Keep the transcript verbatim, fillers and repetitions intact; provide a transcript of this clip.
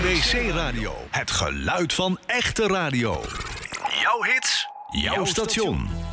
W C Radio. Het geluid van echte radio. Jouw hits, jouw station.